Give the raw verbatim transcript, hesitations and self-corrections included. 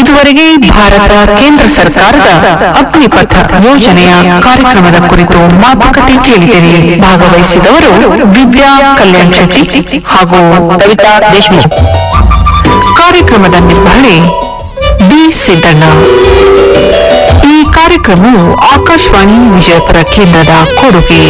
ಇದುವರೆಗೆ ಭಾರತ ಕೇಂದ್ರ ಸರ್ಕಾರದ ಅಗ್ನಿಪಥ ಯೋಜನೆಯ ಕಾರ್ಯಕ್ರಮದ ಕುರಿತು ಮಾತುಕತೆ ಕೇಳಿದರೆ ಭಾಗವಹಿಸಿದವರು ವಿದ್ಯಾ ಕಲ್ಯಾಣ್ ಶೆಟ್ಟಿ ಹಾಗೂ ಕವಿತಾ ದೇಶಮುಖ್. ಕಾರ್ಯಕ್ರಮದ ನಿರ್ವಹಣೆ ಬಿ ಸಿದ್ದಣ್ಣ. ಈ ಕಾರ್ಯಕ್ರಮವು ಆಕಾಶವಾಣಿ ವಿಜಯಪುರ ಕೇಂದ್ರದ ಕೊಡುಗೆ.